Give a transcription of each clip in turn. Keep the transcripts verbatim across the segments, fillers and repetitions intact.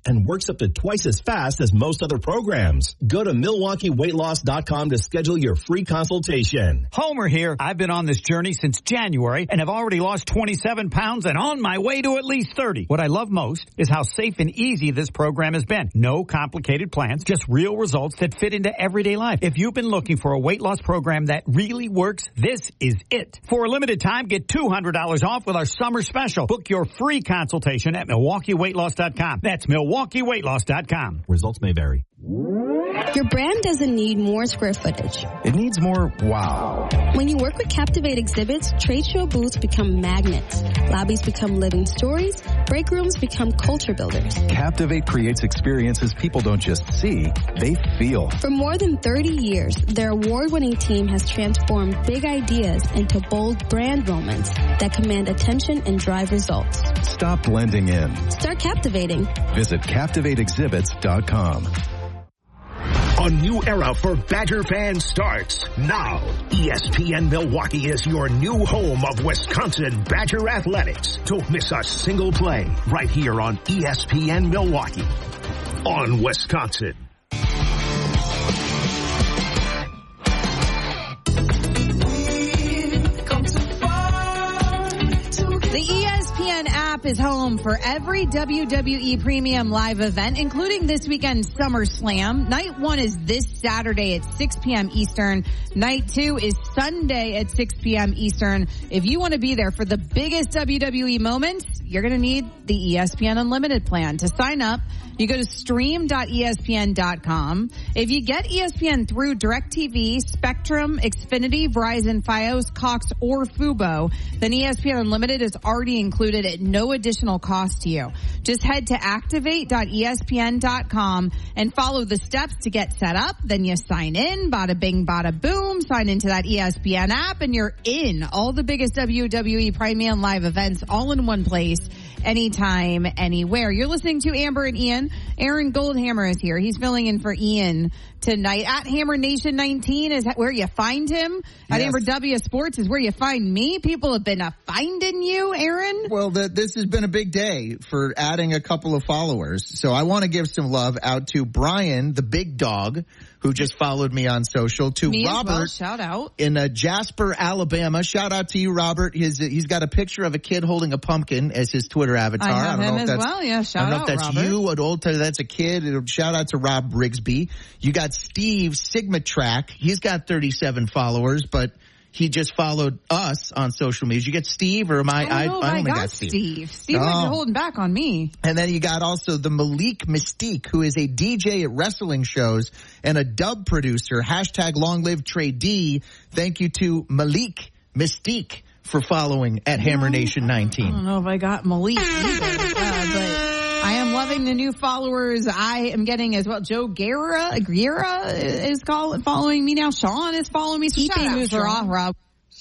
and works up to twice as fast as most other programs. Go to Milwaukee Weight Loss dot com to schedule your free consultation. Homer here. I've been on this journey since January and have already lost twenty-seven pounds and on my way to at least thirty. What I love most is how safe and easy this program has been. No complicated plans, just real results that fit into everyday life. If you've been looking for a weight loss program that really works, this is it. For a limited time, get two hundred dollars off with our summer special. Book your free consultation at Milwaukee Weight Loss dot com. That's Milwaukee Weight Loss dot com. Results may vary. Your brand doesn't need more square footage. It needs more wow. When you work with Captivate Exhibits, trade show booths become magnets. Lobbies become living stories. Break rooms become culture builders. Captivate creates experiences people don't just see, they feel. For more than thirty years, their award-winning team has transformed big ideas into bold brand moments that command attention and drive results. Stop blending in. Start captivating. Visit Captivate Exhibits dot com. A new era for Badger fans starts now. E S P N Milwaukee is your new home of Wisconsin Badger athletics. Don't miss a single play right here on E S P N Milwaukee on Wisconsin. The E S P N app is home for every W W E Premium live event, including this weekend's SummerSlam. Night one is this Saturday at six p.m. Eastern. Night two is Sunday at six p.m. Eastern. If you want to be there for the biggest W W E moments, you're going to need the E S P N Unlimited plan. To sign up, you go to stream dot E S P N dot com. If you get E S P N through DirecTV, Spectrum, Xfinity, Verizon, Fios, Cox, or Fubo, then E S P N Unlimited is already included at no additional cost to you. Just head to activate dot E S P N dot com and follow the steps to get set up. Then you sign in, bada bing, bada boom, sign into that E S P N app, and you're in. All the biggest W W E Premium live events all in one place. Anytime, anywhere. You're listening to Amber and Ian. Aaron Goldhammer is here. He's filling in for Ian tonight. At Hammer Nation nineteen is where you find him. At Yes. Amber W Sports is where you find me. People have been uh, finding you, Aaron. Well, the, this has been a big day for adding a couple of followers. So I want to give some love out to Brian, the big dog, who just followed me on social. To Me as Robert, well. Shout out. in uh, Jasper, Alabama. Shout out to you, Robert. His, he's got a picture of a kid holding a pumpkin as his Twitter avatar. I have don't him know if as that's, well. Yeah, shout I don't know out, if that's Robert. you. I'd all tell you that's a kid. It'll, shout out to Rob Rigsby. You got Steve Sigma Track. He's got thirty-seven followers, but he just followed us on social media. Did you get Steve, or am I? I don't know if I only got got Steve. Steve. Steve Oh. might be holding back on me. And then you got also the Malik Mystique, who is a D J at wrestling shows and a dub producer. Hashtag long live Trey D. Thank you to Malik Mystique for following at Hammer Nation I nineteen. don't know if I got Malik either, uh, but I am loving the new followers I am getting as well. Joe Guerra, Guerra is call, following me now. Sean is following me. So Ipe shout out, Sean. Rob.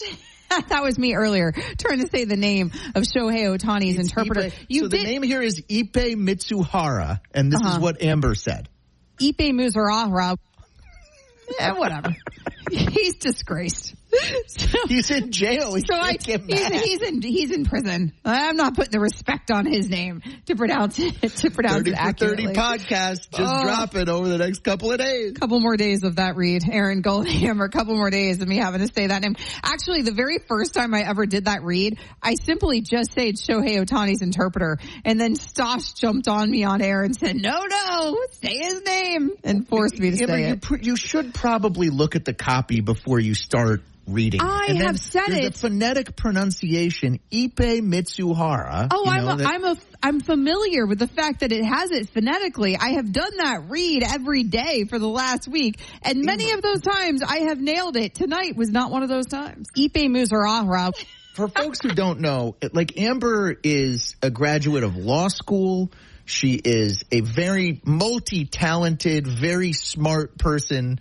That was me earlier trying to say the name of Shohei Ohtani's It's interpreter. Ipe- You so did the name here is Ipe Mitsuhara, and this Uh-huh. is what Amber said. Ipe Muzurahara. Yeah, whatever. He's disgraced. So, He's in jail. He so I, can't get he's, mad. he's in he's in prison. I'm not putting the respect on his name to pronounce it to pronounce thirty it for accurately. thirty podcast. Just Oh. drop it over the next couple of days. Couple more days of that read, Aaron Goldhammer. A couple more days of me having to say that name. Actually, the very first time I ever did that read, I simply just said Shohei Ohtani's interpreter, and then Stosh jumped on me on air and said, "No, no, say his name," and forced me to Amber, say you, it. pr- you should probably look at the copy before you start reading. I and then have said there's it. The phonetic pronunciation, Ipe Mitsuhara. Oh, you I'm know, a, that- I'm a I'm familiar with the fact that it has it phonetically. I have done that read every day for the last week, and many of those times I have nailed it. Tonight was not one of those times. Ipe Muzurahara. For folks who don't know, it- like Amber is a graduate of law school. She is a very multi-talented, very smart person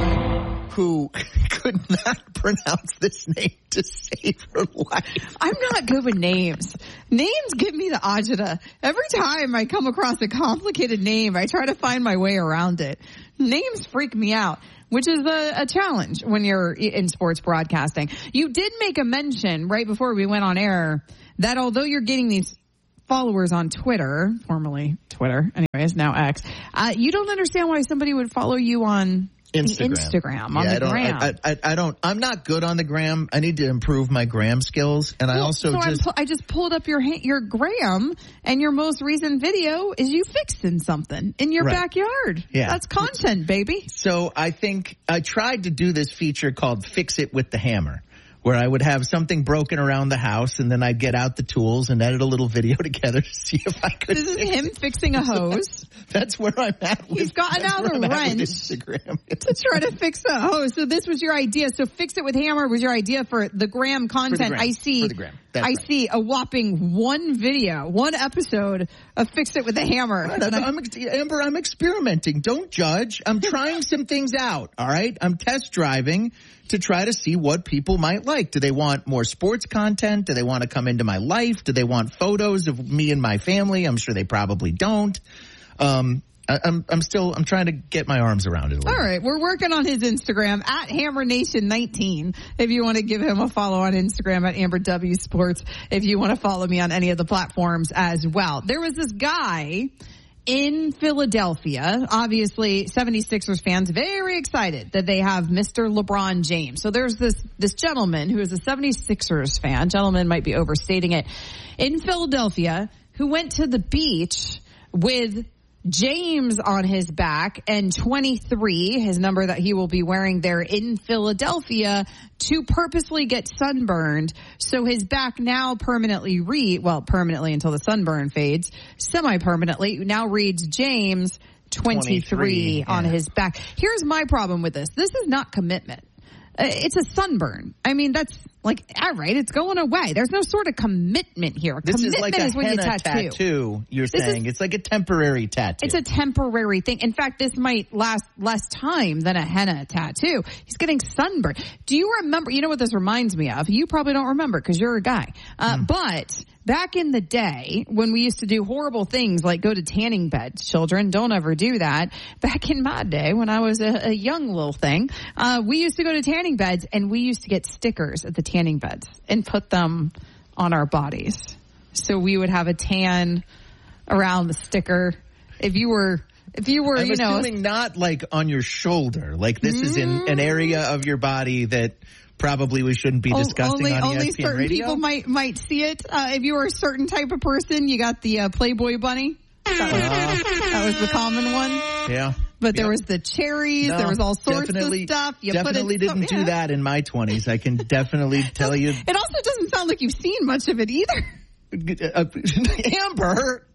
who could not pronounce this name to save her life. I'm not good with names. Names give me the agita. Every time I come across a complicated name, I try to find my way around it. Names freak me out, which is a, a challenge when you're in sports broadcasting. You did make a mention right before we went on air that although you're getting these followers on Twitter, formerly Twitter, anyways, now X. Uh, you don't understand why somebody would follow you on Instagram, Instagram on yeah, the I don't, gram. I, I, I don't. I'm not good on the gram. I need to improve my gram skills, and well, I also so just. I'm, I just pulled up your your gram, and your most recent video is you fixing something in your right. backyard. Yeah, that's content, baby. So I think I tried to do this feature called "Fix It with the Hammer," where I would have something broken around the house, and then I'd get out the tools and edit a little video together to see if I could. This is fix him it. fixing a hose. That's where I'm at. With, He's gotten out a wrench Instagram to try to fix a hose. So this was your idea. So Fix It with Hammer was your idea for the gram content. The gram. I see. For the gram. That's I right. see a whopping one video, one episode of Fix It with the Hammer. Right, I'm, I'm, Amber, I'm experimenting. Don't judge. I'm trying some things out. All right. I'm test driving to try to see what people might like. Do they want more sports content? Do they want to come into my life? Do they want photos of me and my family? I'm sure they probably don't. Um, I, I'm, I'm still, I'm trying to get my arms around it a little. All right. We're working on his Instagram at Hammer Nation nineteen. If you want to give him a follow on Instagram at Amber W Sports. If you want to follow me on any of the platforms as well. There was this guy in Philadelphia, obviously seventy-sixers fans very excited that they have Mister LeBron James. So there's this, this gentleman who is a seventy-sixers fan. Gentleman might be overstating it. In Philadelphia, who went to the beach with James on his back and twenty-three, his number that he will be wearing there in Philadelphia, to purposely get sunburned. So his back now permanently read, well, permanently until the sunburn fades, semi-permanently now reads James twenty-three, twenty-three on yeah. his back. Here's my problem with this. This is not commitment. It's a sunburn. I mean, that's like, all right, it's going away. There's no sort of commitment here. This commitment is like a is when henna you tattoo. tattoo you're this saying. Is, it's like a temporary tattoo. It's a temporary thing. In fact, this might last less time than a henna tattoo. He's getting sunburned. Do you remember, you know what this reminds me of? You probably don't remember because you're a guy. Uh, mm. But back in the day when we used to do horrible things like go to tanning beds, children, don't ever do that. Back in my day when I was a, a young little thing, uh, we used to go to tanning beds and we used to get stickers at the tanning beds and put them on our bodies. So we would have a tan around the sticker. If you were, if you were, I'm you know. assuming not like on your shoulder. Like this mm. is in an area of your body that probably we shouldn't be discussing only, on only E S P N certain radio. people might might see it. Uh, if you were a certain type of person, you got the uh, Playboy bunny. That was, uh, that was the common one. Yeah. But there yep. was the cherries. No, there was all sorts of stuff. You definitely put it, didn't yeah. do that in my twenties. I can definitely tell you. It also doesn't sound like you've seen much of it either. Uh, Amber,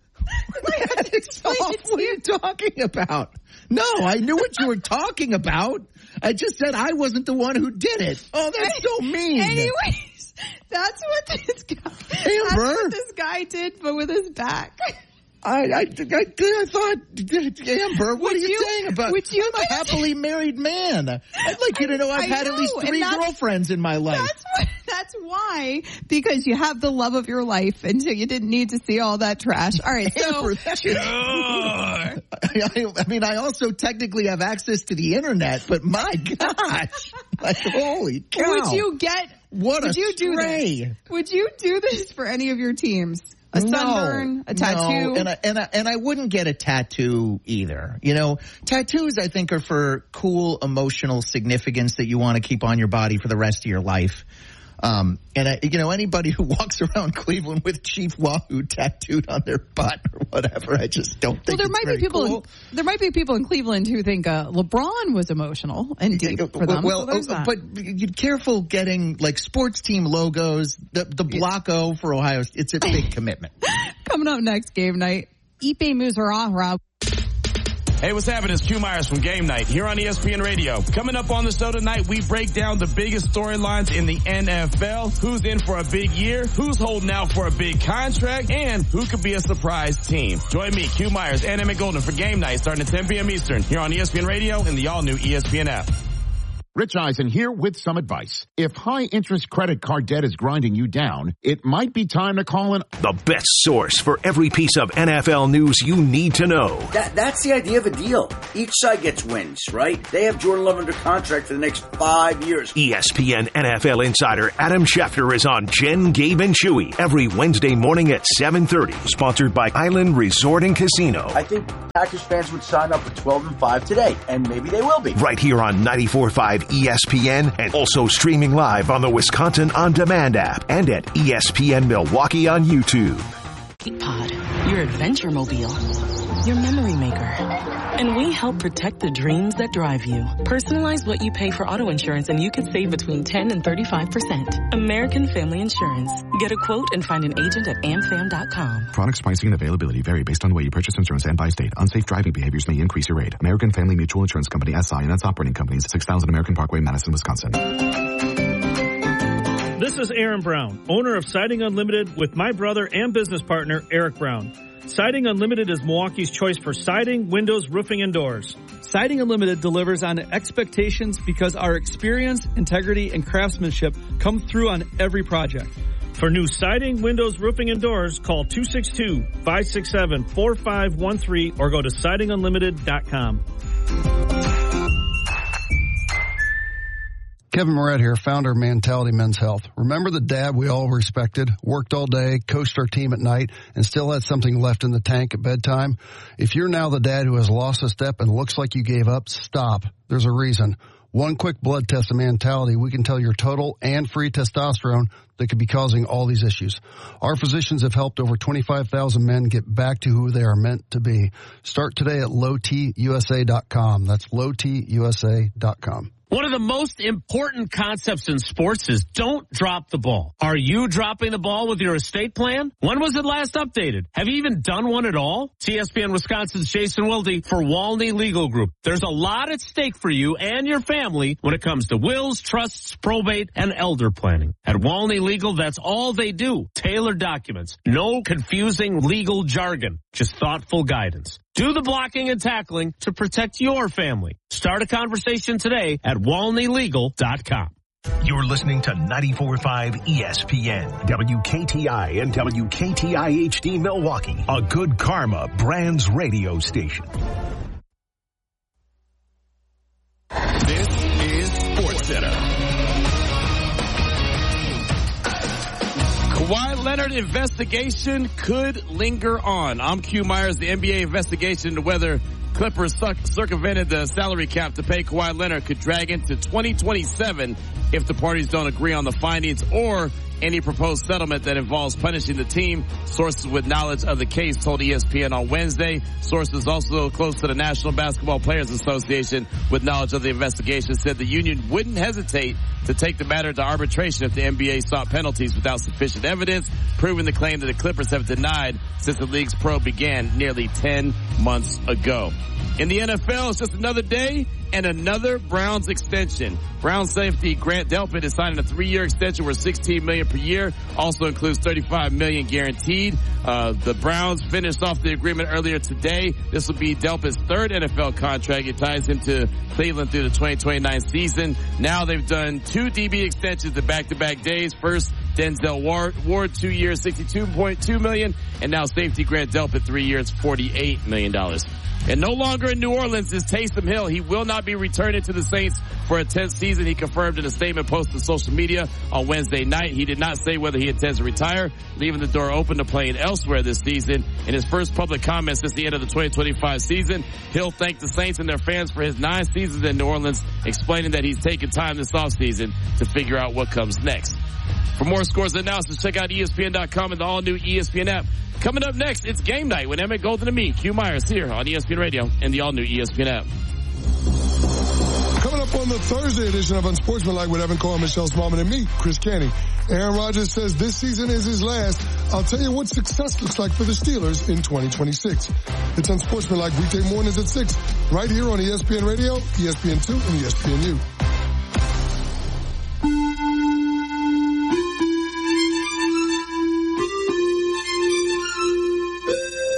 what are you talking about? No, I knew what you were talking about. I just said I wasn't the one who did it. Oh, that's so mean. Anyways, that's what this guy, Amber. that's what this guy did, but with his back. I, I, I, I thought, Amber, what would are you, you saying about? Would you I'm a happily married man. I'd like you to know I've I had know, at least three girlfriends in my life. That's what, that's why, because you have the love of your life, and so you didn't need to see all that trash. All right, so Amber, sure. I, I mean, I also technically have access to the internet, but my gosh, like, holy cow! Would you get? What would a you do stray. this? Would you do this for any of your teams? A sunburn, no, a tattoo. No, and I, and I, and I wouldn't get a tattoo either. You know, tattoos I think are for cool emotional significance that you want to keep on your body for the rest of your life. Um, and I, you know, anybody who walks around Cleveland with Chief Wahoo tattooed on their butt or whatever, I just don't think. Well, there it's might very be people. cool. In, there might be people in Cleveland who think uh, LeBron was emotional and deep yeah, for them. Well, so uh, but you're careful getting like sports team logos. The the block O for Ohio. It's a big commitment. Coming up next, game night. Ipe Muzaraha. Hey, what's happening? It's Q Myers from Game Night here on E S P N Radio. Coming up on the show tonight, we break down the biggest storylines in the N F L, who's in for a big year, who's holding out for a big contract, and who could be a surprise team. Join me, Q Myers, and Emmett Golden for Game Night starting at ten p.m. Eastern here on E S P N Radio and the all-new E S P N app. Rich Eisen here with some advice. If high-interest credit card debt is grinding you down, it might be time to call in the best source for every piece of N F L news you need to know. That, that's the idea of a deal. Each side gets wins, right? They have Jordan Love under contract for the next five years. E S P N N F L insider Adam Schefter is on Jen, Gabe, and Chewy every Wednesday morning at seven thirty. Sponsored by Island Resort and Casino. I think Packers fans would sign up for twelve and five today, and maybe they will be. Right here on ninety-four point five E S P N and also streaming live on the Wisconsin On Demand app and at E S P N Milwaukee on YouTube. Pod, your adventure mobile, your memory maker. And we help protect the dreams that drive you. Personalize what you pay for auto insurance and you can save between ten and thirty-five percent. American Family Insurance. Get a quote and find an agent at am fam dot com. Products pricing and availability vary based on the way you purchase insurance and by state. Unsafe driving behaviors may increase your rate. American Family Mutual Insurance Company, S I and its operating companies, six thousand American Parkway, Madison, Wisconsin. This is Aaron Brown, owner of Siding Unlimited with my brother and business partner, Eric Brown. Siding Unlimited is Milwaukee's choice for siding, windows, roofing, and doors. Siding Unlimited delivers on expectations because our experience, integrity, and craftsmanship come through on every project. For new siding, windows, roofing, and doors, call two six two, five six seven, four five one three or go to siding unlimited dot com. Kevin Moret here, founder of Mentality Men's Health. Remember the dad we all respected, worked all day, coached our team at night, and still had something left in the tank at bedtime? If you're now the dad who has lost a step and looks like you gave up, stop. There's a reason. One quick blood test of Mentality, we can tell your total and free testosterone that could be causing all these issues. Our physicians have helped over twenty-five thousand men get back to who they are meant to be. Start today at low t u s a dot com. That's low t u s a dot com. One of the most important concepts in sports is don't drop the ball. Are you dropping the ball with your estate plan? When was it last updated? Have you even done one at all? T S P N Wisconsin's Jason Wilde for Walney Legal Group. There's a lot at stake for you and your family when it comes to wills, trusts, probate, and elder planning. At Walney Legal, that's all they do. Tailored documents. No confusing legal jargon. Just thoughtful guidance. Do the blocking and tackling to protect your family. Start a conversation today at walney legal dot com. You're listening to ninety-four point five E S P N, W K T I and W K T I H D Milwaukee, a Good Karma Brands radio station. This is SportsCenter. Kawhi Leonard investigation could linger on. I'm Q Myers. The N B A investigation into whether Clippers circumvented the salary cap to pay Kawhi Leonard could drag into twenty twenty-seven if the parties don't agree on the findings or any proposed settlement that involves punishing the team. Sources with knowledge of the case told E S P N on Wednesday. Sources also close to the National Basketball Players Association with knowledge of the investigation said the union wouldn't hesitate to take the matter to arbitration if the N B A sought penalties without sufficient evidence, proving the claim that the Clippers have denied since the league's probe began nearly ten months ago. In the N F L, it's just another day and another Browns extension. Browns safety Grant Delpit is signing a three-year extension worth sixteen million dollars per year. Also includes thirty-five million dollars guaranteed. Uh, the Browns finished off the agreement earlier today. This will be Delpit's third N F L contract. It ties into Cleveland through the twenty twenty-nine season. Now they've done two D B extensions in back-to-back days. First, Denzel Ward, Ward two years, sixty-two point two million dollars, and now safety Grant Delpit, three years, forty-eight million dollars. And no longer in New Orleans is Taysom Hill. He will not be returning to the Saints for a tenth season. He confirmed in a statement posted to social media on Wednesday night. He did not say whether he intends to retire, leaving the door open to playing elsewhere this season. In his first public comment since the end of the twenty twenty-five season, Hill thanked the Saints and their fans for his nine seasons in New Orleans, explaining that he's taken time this offseason to figure out what comes next. For more scores and analysis, check out E S P N dot com and the all-new E S P N app. Coming up next, it's game night with Emmett Golden and me, Q Myers, here on E S P N Radio and the all-new E S P N app. Coming up on the Thursday edition of Unsportsmanlike with Evan Cole, Michelle Smallman, and me, Chris Canning. Aaron Rodgers says this season is his last. I'll tell you what success looks like for the Steelers in twenty twenty-six. It's Unsportsmanlike weekday mornings at six, right here on E S P N Radio, E S P N two, and E S P N U.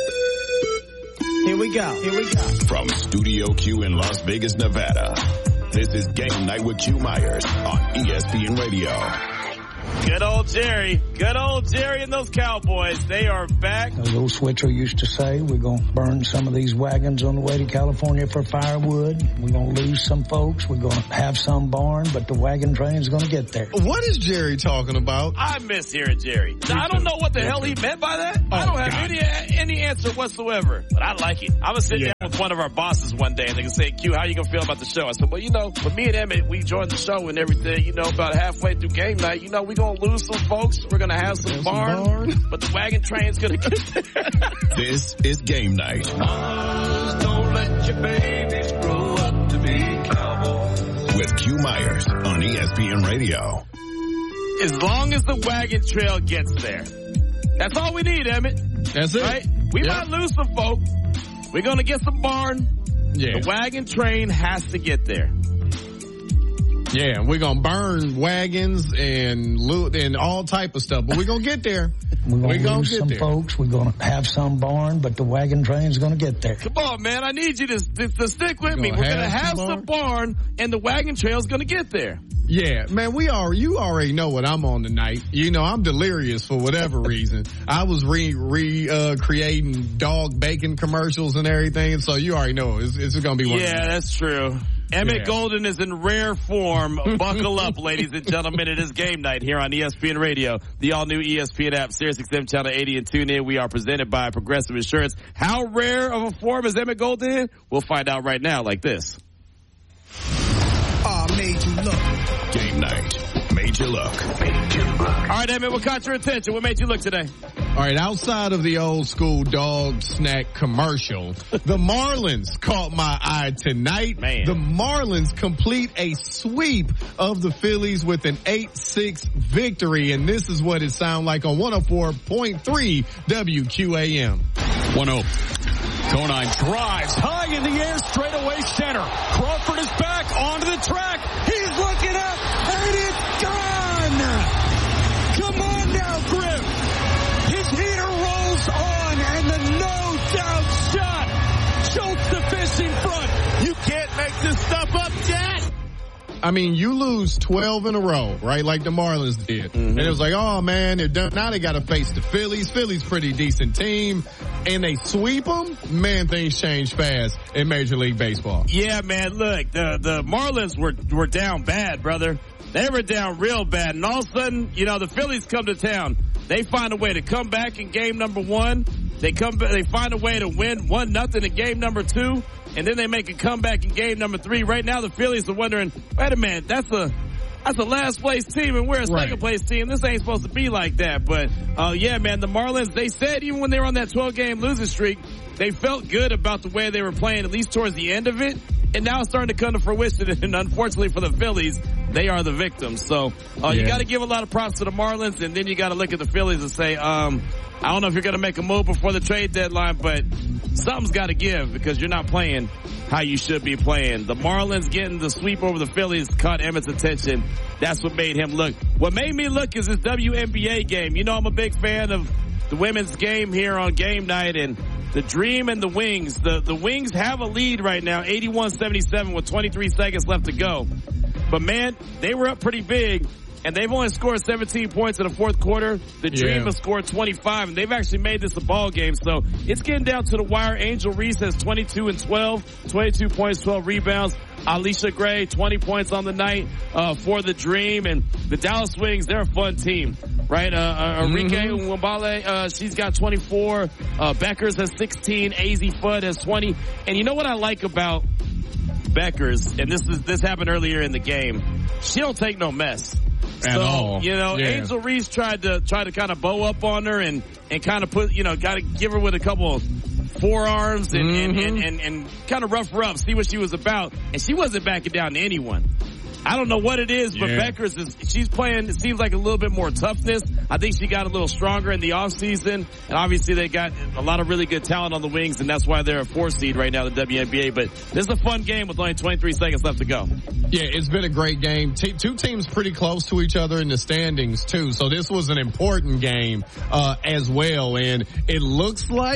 Here we go. Here we go. From Studio Q in Las Vegas, Nevada, This is Game Night with Q Myers on E S P N Radio. Good old Jerry. Good old Jerry and those Cowboys. They are back. As old Switzer used to say, we're going to burn some of these wagons on the way to California for firewood. We're going to lose some folks. We're going to have some barn, but the wagon train is going to get there. What is Jerry talking about? I miss hearing Jerry. Now, I don't know what the hell he meant by that. Oh, I don't have God. any any answer whatsoever, but I like it. I was sitting yeah. down with one of our bosses one day, and they said, Q, how you going to feel about the show? I said, well, you know, for me and Emmett, we joined the show and everything, you know, about halfway through game night. You know, we're going to lose some folks. We're going to have some There's barn, some barn, but the wagon train's going to get there. This is Game Night. Mamas, don't let your babies grow up to be cowboys. With Q Myers on E S P N Radio. As long as the wagon trail gets there. That's all we need, Emmett. That's it. Right? We yep. might lose some folk. We're going to get some barn. Yeah. The wagon train has to get there. Yeah, we're going to burn wagons and loot and all type of stuff, but we're going to get there. We're going to lose some there. folks. We're going to have some barn, but the wagon train's going to get there. Come on, man. I need you to, to, to stick with me. We're going to have some barn. barn, and the wagon trail's going to get there. Yeah, man, we are, you already know what I'm on tonight. You know, I'm delirious for whatever reason. I was re, re, uh, creating dog bacon commercials and everything, so you already know it's, it's going to be one Yeah, of them. That's true. Emmett yeah. Golden is in rare form. Buckle up, ladies and gentlemen. It is Game Night here on E S P N Radio, the all-new E S P N app, Sirius X M Channel eighty, and tune in. We are presented by Progressive Insurance. How rare of a form is Emmett Golden in? We'll find out right now like this. Oh, made you look. Game Night. Made you look. Made you look. All right, Emmett, what caught your attention? What made you look today? All right, outside of the old school dog snack commercial, the Marlins caught my eye tonight. Man. The Marlins complete a sweep of the Phillies with an eight six victory, and this is what it sounded like on one oh four point three W Q A M. one oh. Conine drives high in the air, straight away center. Crawford is back onto the track. He's looking up, and it's gone! Come on now, Griff. His heater rolls on, and the no-doubt shot chokes the fish in front. You can't make this stuff up, Jack. I mean, you lose twelve in a row, right? Like the Marlins did. Mm-hmm. And it was like, oh man, they're done. Now they got to face the Phillies. Phillies pretty decent team. And they sweep them. Man, things change fast in Major League Baseball. Yeah, man, look, the, the Marlins were, were down bad, brother. They were down real bad. And all of a sudden, you know, the Phillies come to town. They find a way to come back in game number one. They come, they find a way to win one nothing in game number two. And then they make a comeback in game number three. Right now, the Phillies are wondering, wait a minute, that's a that's a last place team, and we're a second place team. This ain't supposed to be like that. But uh, yeah, man, the Marlins, they said even when they were on that twelve game losing streak, they felt good about the way they were playing, at least towards the end of it. And now it's starting to come to fruition. And unfortunately for the Phillies, they are the victims. So uh, yeah. you got to give a lot of props to the Marlins, and then you got to look at the Phillies and say, um, I don't know if you're going to make a move before the trade deadline, but something's got to give because you're not playing how you should be playing. The Marlins getting the sweep over the Phillies caught Emmett's attention. That's what made him look. What made me look is this W N B A game. You know, I'm a big fan of the women's game here on Game Night, and the Dream and the Wings. The, the Wings have a lead right now, eighty-one seventy-seven with twenty-three seconds left to go. But man, they were up pretty big. And they've only scored seventeen points in the fourth quarter. The Dream yeah. has scored twenty-five, and they've actually made this a ball game. So it's getting down to the wire. Angel Reese has twenty-two and twelve, twenty-two points, twelve rebounds. Alicia Gray, twenty points on the night uh, for the Dream. And the Dallas Wings, they're a fun team, right? Uh, uh, Enrique mm-hmm. Nwabale, uh, she's got twenty-four. Uh, Beckers has sixteen. A Z Fudd has twenty. And you know what I like about Beckers, and this is this happened earlier in the game, she don't take no mess. At so, all. you know, yeah. Angel Reese tried to try to kind of bow up on her and, and kind of put, you know, got to give her with a couple of forearms and, mm-hmm. and, and, and, and kind of rough her up, see what she was about. And she wasn't backing down to anyone. I don't know what it is, but yeah. Beckers is, she's playing, it seems like a little bit more toughness. I think she got a little stronger in the offseason. And obviously they got a lot of really good talent on the Wings, and that's why they're a four seed right now in the W N B A. But this is a fun game with only twenty-three seconds left to go. Yeah, it's been a great game. T- two teams pretty close to each other in the standings too. So this was an important game, uh, as well. And it looks like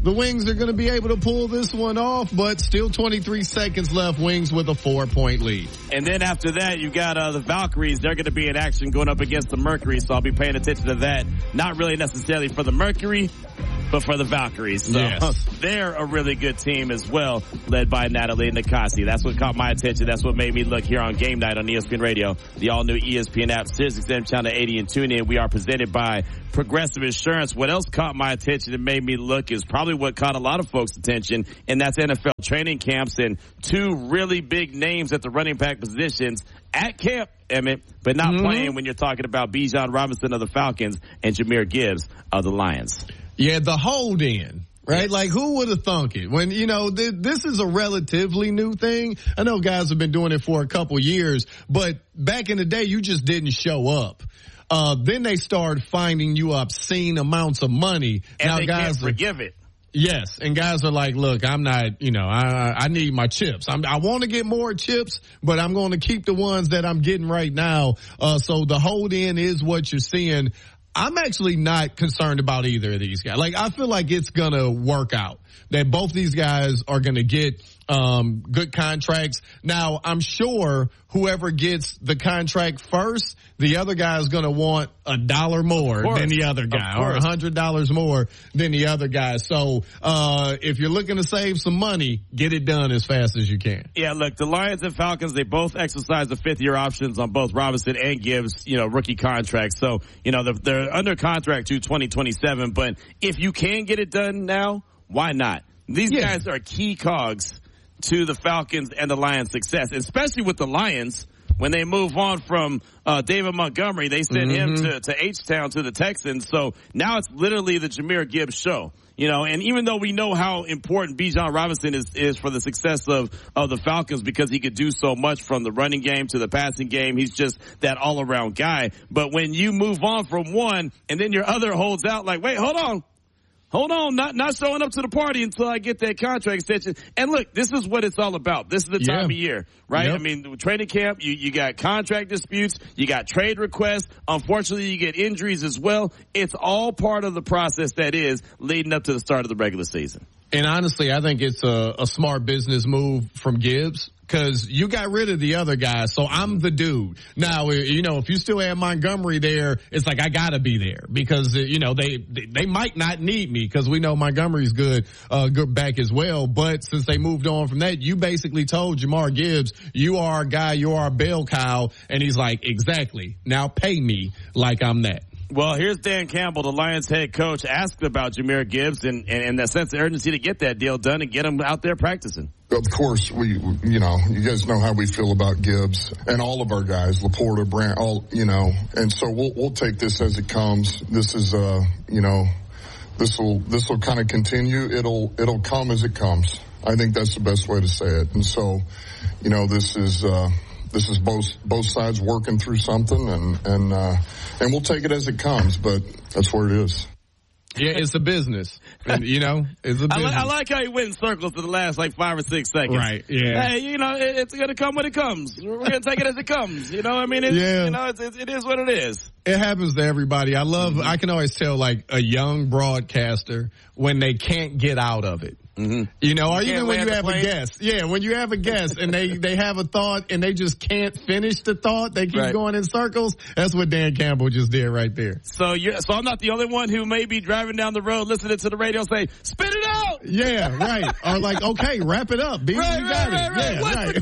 the Wings are going to be able to pull this one off, but still twenty-three seconds left. Wings with a four-point lead. And then after that, you've got uh, the Valkyries. They're going to be in action going up against the Mercury, so I'll be paying attention to that. Not really necessarily for the Mercury, but for the Valkyries. So yes. They're a really good team as well, led by Natalie Nakasi. That's what caught my attention. That's what made me look here on Game Night on E S P N Radio, the all-new E S P N app, SiriusXM Channel eighty, and tune in. We are presented by Progressive Insurance. What else caught my attention and made me look is probably what caught a lot of folks' attention, and that's N F L training camps and two really big names at the running back positions at camp, Emmett, but not mm-hmm. playing when you're talking about Bijan Robinson of the Falcons and Jahmyr Gibbs of the Lions. Yeah, the hold in. Right? Like, who would have thunk it? When, you know, th- this is a relatively new thing. I know guys have been doing it for a couple years, but back in the day, you just didn't show up. Uh, then they started finding you obscene amounts of money. And now they guys can't are, forgive it. Yes, and guys are like, look, I'm not, you know, I I need my chips. I'm, I want to get more chips, but I'm going to keep the ones that I'm getting right now. Uh, so the hold in is what you're seeing. I'm actually not concerned about either of these guys. Like, I feel like it's going to work out, that both these guys are going to get um good contracts. Now, I'm sure whoever gets the contract first, the other guy is going to want a dollar more than the other guy, or a hundred dollars more than the other guy. So, uh if you're looking to save some money, get it done as fast as you can. Yeah, look, the Lions and Falcons, they both exercise the fifth year options on both Robinson and Gibbs, you know, rookie contracts. So, you know, they're, they're under contract to twenty twenty-seven, but if you can get it done now, why not? These yeah. guys are key cogs to the Falcons and the Lions' success, especially with the Lions. When they move on from uh David Montgomery, they send mm-hmm. him to, to H-Town to the Texans. So now it's literally the Jahmyr Gibbs show. You know, and even though we know how important Bijan Robinson is, is for the success of, of the Falcons, because he could do so much from the running game to the passing game, he's just that all-around guy. But when you move on from one and then your other holds out like, wait, hold on. Hold on, not not showing up to the party until I get that contract extension. And look, this is what it's all about. This is the time yeah. of year, right? Yep. I mean, training camp, you, you got contract disputes, you got trade requests. Unfortunately, you get injuries as well. It's all part of the process that is leading up to the start of the regular season. And honestly, I think it's a, a smart business move from Gibbs, because you got rid of the other guy, so I'm the dude. Now, you know, if you still have Montgomery there, it's like I gotta be there, because, you know, they they might not need me, because we know Montgomery's good, uh, good back as well. But since they moved on from that, you basically told Jahmyr Gibbs, you are a guy, you are a bell cow, and he's like, exactly. Now pay me like I'm that. Well, here's Dan Campbell, the Lions head coach, asked about Jahmyr Gibbs and, and, and that sense of urgency to get that deal done and get him out there practicing. Of course, we, you know, you guys know how we feel about Gibbs and all of our guys, Laporta, Brandt, all, you know, and so we'll, we'll take this as it comes. This is, uh, you know, this will, this will kind of continue. It'll, it'll come as it comes. I think that's the best way to say it. And so, you know, this is, uh, This is both both sides working through something, and and uh, and we'll take it as it comes. But that's where it is. Yeah, it's a business. And, you know, it's a business. I, li- I like how he went in circles for the last like five or six seconds. Right. Yeah. Hey, you know, it, it's gonna come when it comes. We're gonna take it as it comes. You know, I mean, it's, yeah. You know, it's, it's, it is what it is. It happens to everybody. I love. Mm-hmm. I can always tell like a young broadcaster when they can't get out of it. Mm-hmm. You know, or you even when you have plane. a guest. Yeah, when you have a guest and they, they have a thought and they just can't finish the thought, they keep right. going in circles. That's what Dan Campbell just did right there. So you so I'm not the only one who may be driving down the road listening to the radio say, spit it out! Yeah, right. Or like, okay, wrap it up, B. Right, you right, got right, it. right. Yeah, What's right.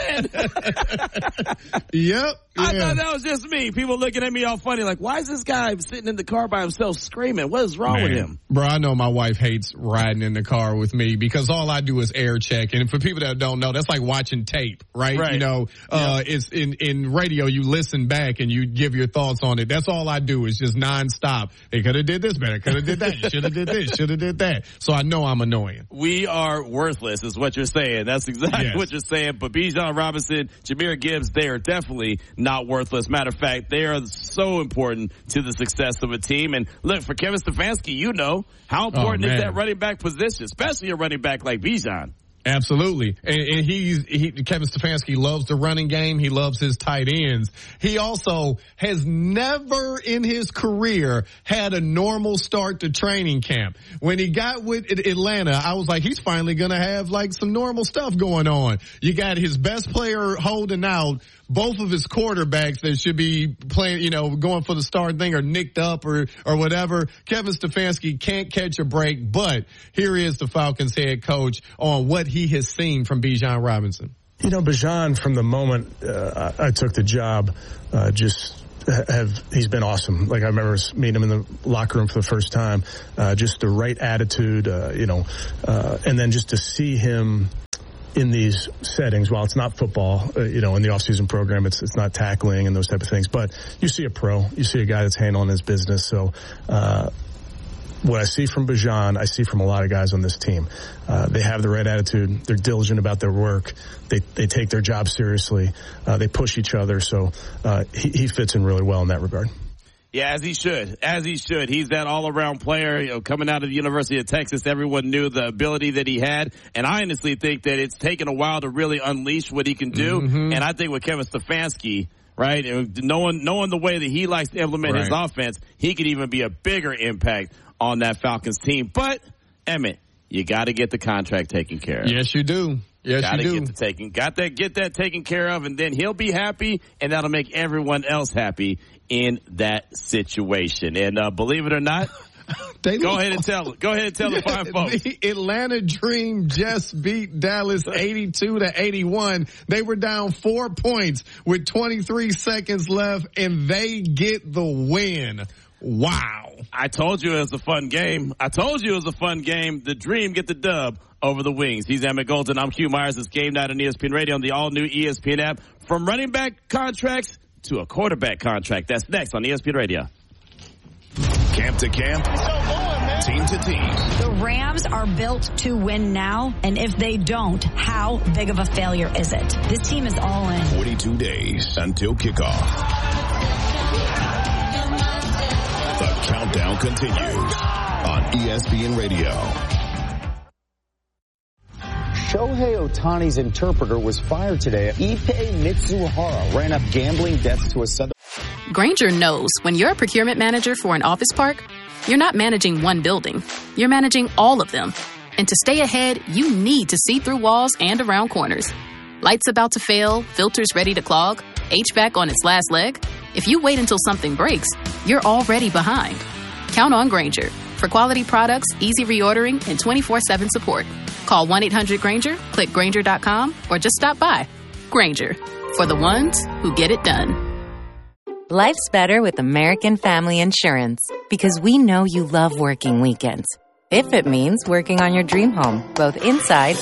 the question? Yep. I yeah. thought that was just me. People looking at me all funny, like, why is this guy sitting in the car by himself screaming? What is wrong Man. with him? Bro, I know my wife hates riding in the car with me because all I do is air check. And for people that don't know, that's like watching tape, right? right. You know, uh, yeah. it's in, in radio, you listen back and you give your thoughts on it. That's all I do is just nonstop. They could have did this better, could have did that, should have did this, should have did that. So I know I'm annoying. We are worthless is what you're saying. That's exactly yes. what you're saying. But Bijan Robinson, Jahmyr Gibbs, they are definitely not worthless. Matter of fact, they are so important to the success of a team. And look, for Kevin Stefanski, you know how important oh, is that running back position, especially a running back like Bijan. Absolutely. And, and he's, he, Kevin Stefanski loves the running game. He loves his tight ends. He also has never in his career had a normal start to training camp. When he got with Atlanta, I was like, he's finally going to have like some normal stuff going on. You got his best player holding out. Both of his quarterbacks that should be playing, you know, going for the start thing are nicked up or, or whatever. Kevin Stefanski can't catch a break, but here is the Falcons head coach on what he has seen from Bijan Robinson. You know, Bijan, from the moment uh, I took the job, uh, just have he's been awesome. Like, I remember meeting him in the locker room for the first time. Uh, just the right attitude, uh, you know, uh, and then just to see him in these settings, while it's not football, uh, you know, in the off-season program, it's it's not tackling and those type of things. But you see a pro, you see a guy that's handling his business. So uh, what I see from Bijan, I see from a lot of guys on this team. Uh, they have the right attitude. They're diligent about their work. They they take their job seriously. Uh, they push each other. So uh, he, he fits in really well in that regard. Yeah, as he should. As he should. He's that all-around player, you know, coming out of the University of Texas. Everyone knew the ability that he had. And I honestly think that it's taken a while to really unleash what he can do. Mm-hmm. And I think with Kevin Stefanski, right, knowing, knowing the way that he likes to implement right. his offense, he could even be a bigger impact on that Falcons team. But, Emmett, you got to get the contract taken care of. Yes, you do. Yes, Gotta you do. Get the taking, got that, get that taken care of, and then he'll be happy, and that'll make everyone else happy in that situation. And uh, believe it or not, they go ahead and tell go ahead and tell the fine folks. The Atlanta Dream just beat Dallas eighty-two to eighty-one. They were down four points with twenty-three seconds left, and they get the win. Wow. I told you it was a fun game. I told you it was a fun game. The Dream get the dub over the Wings. He's Emmett Golden. I'm Hugh Myers. It's Game Night on E S P N Radio on the all-new E S P N app. From running back contracts to a quarterback contract. That's next on E S P N Radio. Camp to camp, team to team. The Rams are built to win now, and if they don't, how big of a failure is it? This team is all in. forty-two days until kickoff. The countdown continues on E S P N Radio. Shohei Ohtani's interpreter was fired today. Ippei Mitsuhara ran up gambling debts to a southern... Grainger knows when you're a procurement manager for an office park, you're not managing one building. You're managing all of them. And to stay ahead, you need to see through walls and around corners. Lights about to fail, filters ready to clog, H V A C on its last leg. If you wait until something breaks, you're already behind. Count on Grainger for quality products, easy reordering, and twenty-four seven support. Call one eight hundred Grainger, click Grainger dot com, or just stop by. Grainger, for the ones who get it done. Life's better with American Family Insurance because we know you love working weekends. If it means working on your dream home, both inside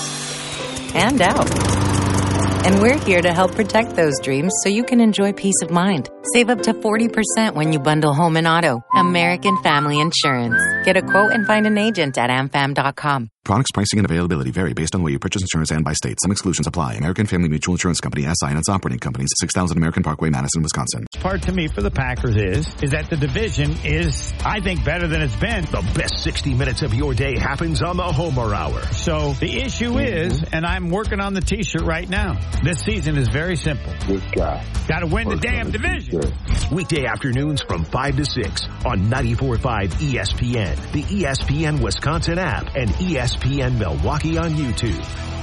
and out. And we're here to help protect those dreams so you can enjoy peace of mind. Save up to forty percent when you bundle home and auto. American Family Insurance. Get a quote and find an agent at am fam dot com. Products, pricing, and availability vary based on the way you purchase insurance and by state. Some exclusions apply. American Family Mutual Insurance Company, S I and its operating companies, six thousand American Parkway, Madison, Wisconsin. Part to me for the Packers is, is that the division is, I think, better than it's been. The best sixty minutes of your day happens on the Homer Hour. So the issue mm-hmm. is, and I'm working on the t-shirt right now, this season is very simple. This guy. Got to win the damn division. Weekday afternoons from five to six on ninety-four point five E S P N, the E S P N Wisconsin app, and E S P N Milwaukee on YouTube.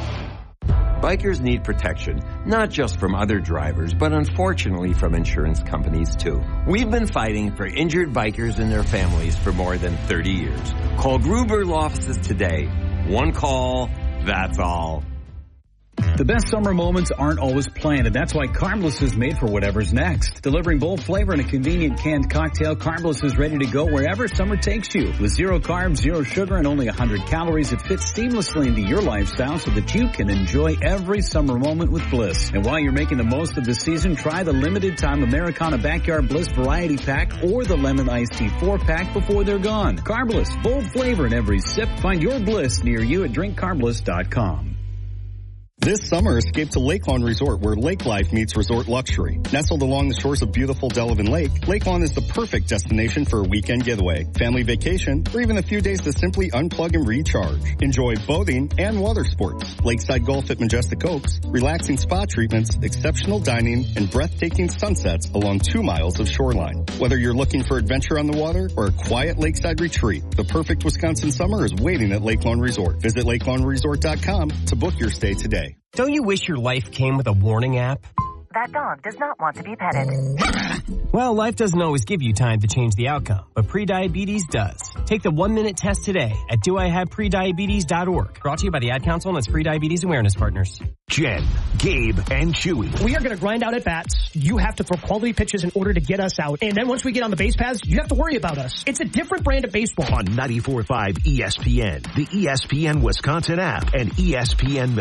Bikers need protection, not just from other drivers, but unfortunately from insurance companies too. We've been fighting for injured bikers and their families for more than thirty years. Call Gruber Law Offices today. One call, that's all. The best summer moments aren't always planned, and that's why Carbless is made for whatever's next. Delivering bold flavor in a convenient canned cocktail, Carbless is ready to go wherever summer takes you. With zero carbs, zero sugar, and only one hundred calories, it fits seamlessly into your lifestyle so that you can enjoy every summer moment with Bliss. And while you're making the most of the season, try the limited-time Americana Backyard Bliss Variety Pack or the Lemon Iced Tea four-pack before they're gone. Carbless, bold flavor in every sip. Find your Bliss near you at drink carbless dot com. This summer, escape to Lake Lawn Resort, where lake life meets resort luxury. Nestled along the shores of beautiful Delavan Lake, Lake Lawn is the perfect destination for a weekend getaway, family vacation, or even a few days to simply unplug and recharge. Enjoy boating and water sports, lakeside golf at Majestic Oaks, relaxing spa treatments, exceptional dining, and breathtaking sunsets along two miles of shoreline. Whether you're looking for adventure on the water or a quiet lakeside retreat, the perfect Wisconsin summer is waiting at Lake Lawn Resort. Visit lake lawn resort dot com to book your stay today. Don't you wish your life came with a warning app? That dog does not want to be petted. Well, life doesn't always give you time to change the outcome, but prediabetes does. Take the one-minute test today at do I have prediabetes dot org. Brought to you by the Ad Council and its Prediabetes Awareness Partners. Jen, Gabe, and Chewy. We are going to grind out at bats. You have to throw quality pitches in order to get us out. And then once we get on the base paths, you have to worry about us. It's a different brand of baseball. On ninety-four point five E S P N, the E S P N Wisconsin app, and E S P N